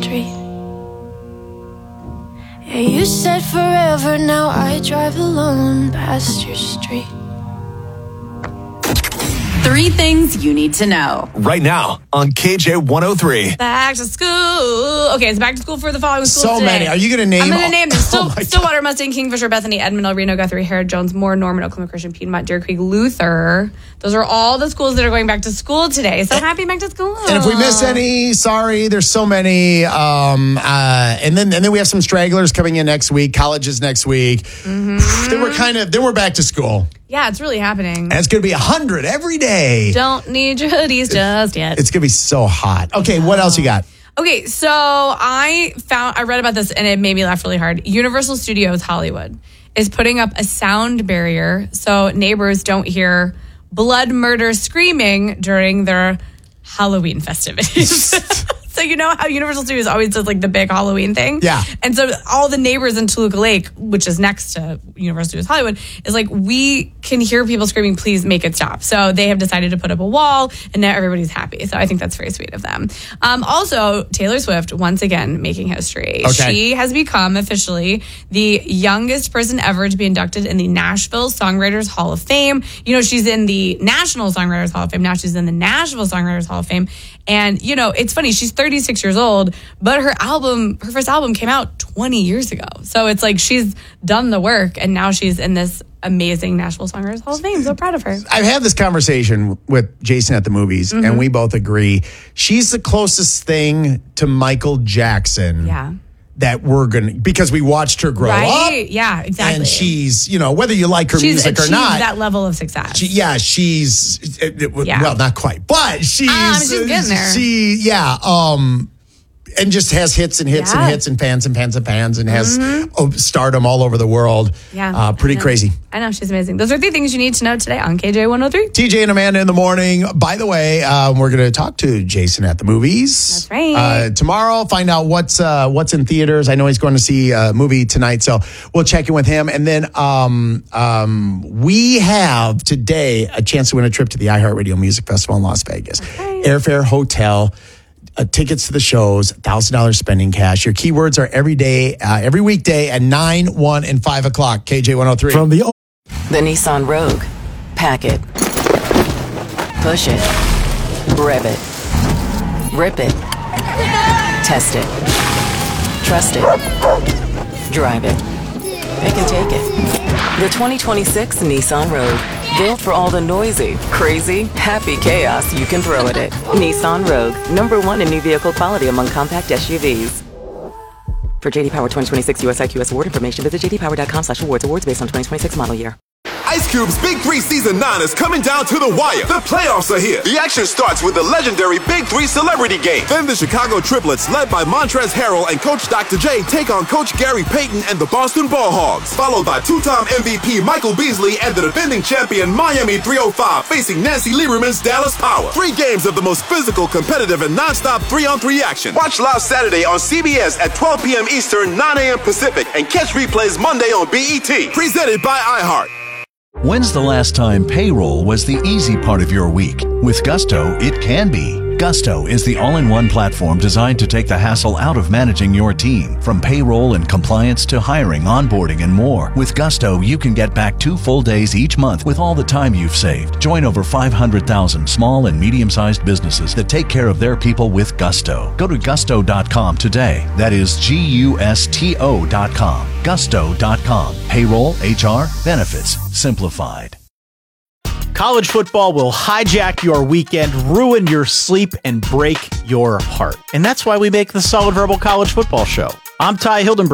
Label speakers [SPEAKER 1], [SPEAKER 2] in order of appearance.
[SPEAKER 1] street. Yeah, you said forever, now I drive alone past your street.
[SPEAKER 2] 3 things you need to know.
[SPEAKER 3] Right now on KJ103.
[SPEAKER 4] Back to school. Okay, it's back to school for the following school
[SPEAKER 5] So
[SPEAKER 4] today.
[SPEAKER 5] many. Are you going to name
[SPEAKER 4] I'm going to name them.
[SPEAKER 5] Oh my
[SPEAKER 4] Stillwater, Mustang, Kingfisher, Bethany, Edmond, El Reno, Guthrie, Herod, Jones, Moore, Norman, Oklahoma Christian, Piedmont, Deer Creek, Luther. Those are all the schools that are going back to school today. So happy back to school.
[SPEAKER 5] And if we miss any, sorry, there's so many. And then we have some stragglers coming in next week. Colleges next week.
[SPEAKER 4] Mm-hmm.
[SPEAKER 5] Then we're back to school.
[SPEAKER 4] Yeah, it's really happening.
[SPEAKER 5] And it's going to be 100 every day.
[SPEAKER 4] Don't need your hoodies just yet.
[SPEAKER 5] It's going to be so hot. Okay, what else you got?
[SPEAKER 4] Okay, so I read about this and it made me laugh really hard. Universal Studios Hollywood is putting up a sound barrier so neighbors don't hear blood, murder, screaming during their Halloween festivities. So you know how Universal Studios always does like the big Halloween thing?
[SPEAKER 5] Yeah.
[SPEAKER 4] And so all the neighbors in Toluca Lake, which is next to Universal Studios Hollywood, is like, we can hear people screaming, please make it stop. So they have decided to put up a wall and now everybody's happy. So I think that's very sweet of them. Also, Taylor Swift, once again, making history.
[SPEAKER 5] Okay.
[SPEAKER 4] She has become officially the youngest person ever to be inducted in the Nashville Songwriters Hall of Fame. You know, she's in the National Songwriters Hall of Fame. Now she's in the Nashville Songwriters Hall of Fame. And, you know, it's funny. She's 36 years old, but her first album came out 20 years ago. So it's like she's done the work and now she's in this amazing Nashville Songwriters Hall of Fame. So proud of her.
[SPEAKER 5] I've had this conversation with Jason at the movies, and we both agree she's the closest thing to Michael Jackson.
[SPEAKER 4] Yeah.
[SPEAKER 5] That we're going to, because we watched her grow up.
[SPEAKER 4] Yeah, exactly.
[SPEAKER 5] And she's, you know, whether you like her music or not.
[SPEAKER 4] that level of success.
[SPEAKER 5] She's, well, not quite, but she's
[SPEAKER 4] getting there.
[SPEAKER 5] And just has hits and hits and hits and fans and fans and fans and has stardom all over the world.
[SPEAKER 4] Yeah.
[SPEAKER 5] Pretty crazy.
[SPEAKER 4] I know, she's amazing. Those are 3 things you need to know today on KJ103.
[SPEAKER 5] TJ and Amanda in the morning. By the way, we're going to talk to Jason at the movies.
[SPEAKER 4] That's right.
[SPEAKER 5] Tomorrow, find out what's in theaters. I know he's going to see a movie tonight, so we'll check in with him. And then we have today a chance to win a trip to the iHeartRadio Music Festival in Las Vegas.
[SPEAKER 4] Right.
[SPEAKER 5] Airfare, hotel, tickets to the shows, $1,000 spending cash. Your keywords are every weekday at 9, 1, and 5 o'clock. KJ103.
[SPEAKER 6] From the Nissan Rogue. Pack it. Push it. Rev it. Rip it. Test it. Trust it. Drive it. Pick and take it. The 2026 Nissan Rogue. Built for all the noisy, crazy, happy chaos you can throw at it. Nissan Rogue. #1 in new vehicle quality among compact SUVs. For JD Power 2026 US IQS award information, visit jdpower.com/awards. Awards based on 2026 model year.
[SPEAKER 7] Ice Cube's Big 3 Season 9 is coming down to the wire. The playoffs are here. The action starts with the legendary Big 3 Celebrity Game. Then the Chicago Triplets, led by Montrezl Harrell and Coach Dr. J, take on Coach Gary Payton and the Boston Ball Hogs. Followed by 2-time MVP Michael Beasley and the defending champion Miami 305 facing Nancy Lieberman's Dallas Power. 3 games of the most physical, competitive, and non-stop 3-on-3 action. Watch live Saturday on CBS at 12 p.m. Eastern, 9 a.m. Pacific, and catch replays Monday on BET. Presented by iHeart.
[SPEAKER 8] When's the last time payroll was the easy part of your week? With Gusto, it can be. Gusto is the all-in-one platform designed to take the hassle out of managing your team. From payroll and compliance to hiring, onboarding, and more. With Gusto, you can get back 2 full days each month with all the time you've saved. Join over 500,000 small and medium-sized businesses that take care of their people with Gusto. Go to gusto.com today. That is GUSTO.com. Gusto.com. Payroll, HR, benefits, simplified.
[SPEAKER 9] College football will hijack your weekend, ruin your sleep, and break your heart. And that's why we make the Solid Verbal College Football Show. I'm Ty Hildenbrand.